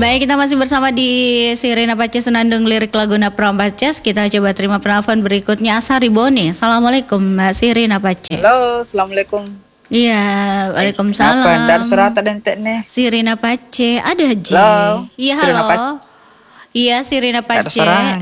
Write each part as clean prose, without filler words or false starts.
Baik, kita masih bersama di Sirina Paces Senandung Lirik Laguna Prampaces. Kita coba terima penelpon berikutnya Asari Boni. Assalamualaikum Mbak Sirina Paces. Halo, assalamualaikum. Iya, waalaikumsalam. Dari Serata dentek nih. Sirina Paces, ada Haji. Halo. Iya, Sirina halo. Iya, Sirina Paces.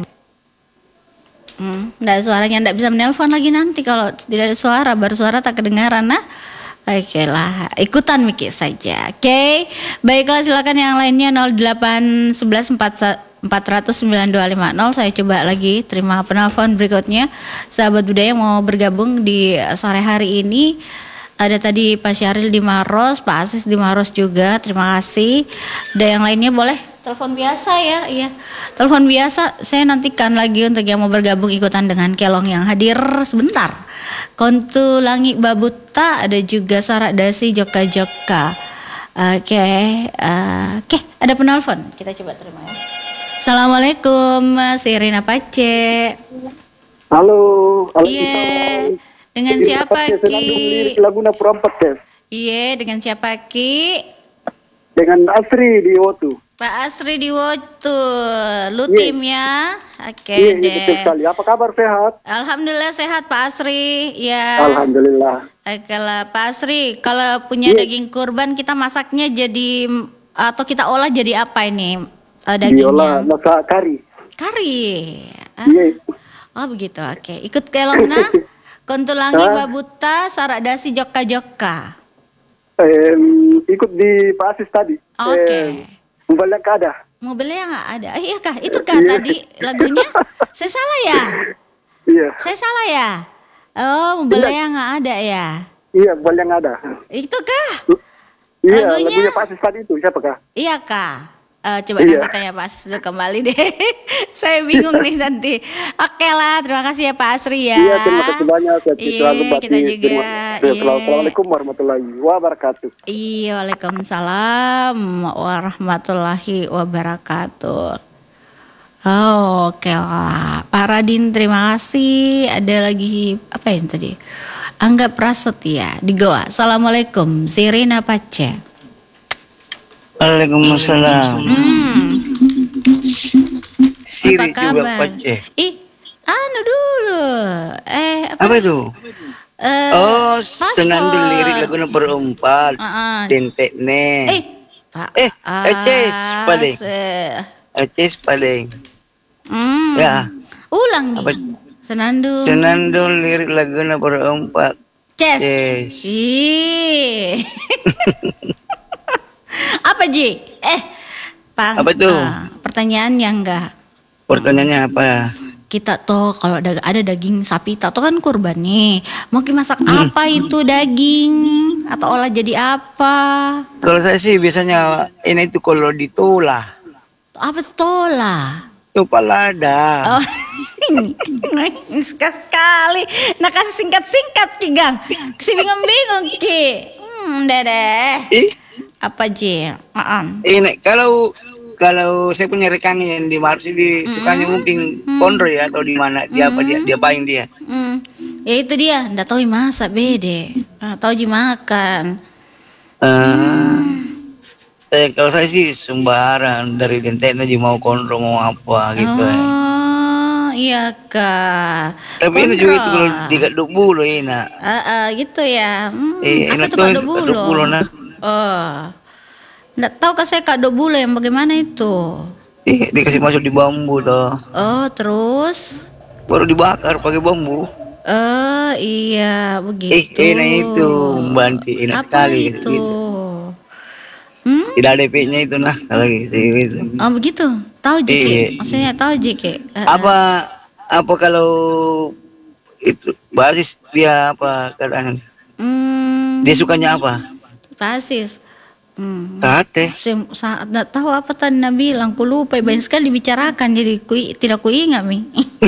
Nggak ada suaranya, nggak bisa menelpon lagi nanti kalau tidak ada suara, baru suara tak kedengaran. Nah, oke lah, ikutan mikir saja. Oke, baiklah, silakan yang lainnya 0811 400 9250. Saya coba lagi terima penelpon berikutnya. Sahabat budaya mau bergabung di sore hari ini. Ada tadi Pak Syahril di Maros, Pak Asis di Maros juga. Terima kasih. Dan yang lainnya boleh telepon biasa ya. Iya. Telepon biasa saya nantikan lagi untuk yang mau bergabung ikutan dengan Kelong yang hadir sebentar. Kontu Langi Babuta, ada juga Sarak Dasi Joka Joka. Oke, ada penelpon. Kita coba terima ya. Assalamualaikum, Sirina Pace. Halo. Iya. Dengan siapa Ki? Laguna Prampaces. Iya, dengan siapa Ki? Dengan Asri di Wotu. Pak Asri di Wotu, lu tim ya? Oke deh. Betul sekali. Apa kabar, sehat? Alhamdulillah sehat Pak Asri. Ya. Alhamdulillah. Kalau Pak Asri, kalau punya daging kurban kita masaknya jadi atau kita olah jadi apa ini dagingnya? Diolah masak kari. Kari. Iya. Oh begitu. Oke. Ikut kelongna. Kontulangi Babuta, Sarak Dasi Joka Joka. Ikut di Pak Asis tadi. Oke. Mobil yang ada. Mobilnya nggak ada. Iya kah? Itu kah tadi lagunya? Saya salah ya? Iya. Saya salah ya? Oh, mobilnya nggak ada ya? Iya, mobil yang ada. Itu kah? Iya, lagunya lagunya Pak Asis tadi itu. Siapa kah? Iya kah? Coba nanti tanya Pak Asis dulu kembali deh. Saya bingung nih nanti. Oke lah, terima kasih ya Pak Asri ya. Iya, terima kasih banyak. Kita juga. Assalamualaikum warahmatullahi wabarakatuh. Iya, waalaikumsalam warahmatullahi wabarakatuh. Oh, oke lah. Pak Radin, terima kasih. Ada lagi apa ini tadi? Angga Prasetya di Goa. Assalamualaikum, Sirina Pace. Waalaikumsalam. Apa kabar? Dulu. Apa itu? Senandung Lirik Laguna Berempat. Dentekne. Eces paling. Eces paling. Ya. Ulang apa? nih. Senandung. Senandung Lirik Laguna Berempat. Yes. Apa Ji? Apa itu? Pertanyaannya enggak. Pertanyaannya apa? Kita tuh kalau ada daging sapi, tahu kan kurban nih. Mau masak apa itu daging? Atau olah jadi apa? Kalau saya sih biasanya ini itu kalau ditolah. Apa itu tolah? Itu palada. Oh, sekali. Nah kasih singkat-singkat Ki Gang. Kasih bingung-bingung Ki. Deh. Apa Ji? Ini kalau saya punya rekan yang di Mars ini sukanya mungkin pondro ya atau di mana dia apa dia paling dia. Ya itu dia, ndak tahu masak bede. Tahu ji makan. Kalau saya sih sembarang dari denteknya aja mau kondro mau apa gitu. Iya kak. Tapi ini juga itu kalau digaduk bulu ini. Gitu ya. Enak tuh tuh kado bulu. Nah. Nggak tahu saya kado bulu yang bagaimana itu? Dikasih masuk di bambu toh. Oh terus? Baru dibakar pakai bambu. Iya begitu. Enak itu Banti enak sekali itu? gitu. Tidak ada efeknya itu nah kalau gitu. Oh begitu. Tahu Jiki? Maksudnya tahu Jiki? Apa kalau itu basis dia apa keadaan? Dia sukanya apa? Basis. Sate. Saat nggak tahu apa tadi Nabi bilang, ku lupa banyak sekali dibicarakan jadi tidak kuingat mi.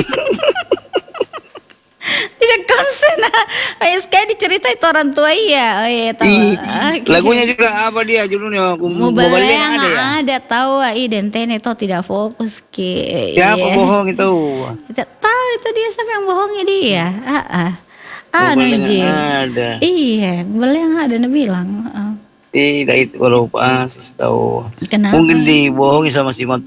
Tidak konsen. Banyak sekali diceritain itu orang tua iya. Oh iya tahu. Lagunya juga apa dia judulnya? Mobilnya ada tahu Dentene itu tidak fokus Ki. Siapa bohong itu? Tidak tahu itu dia siapa yang bohongnya dia. Ada. Iya, boleh yang ada Nabi bilang. Tidak itu kalau pas tahu. Kenapa? Mungkin dibohongi sama si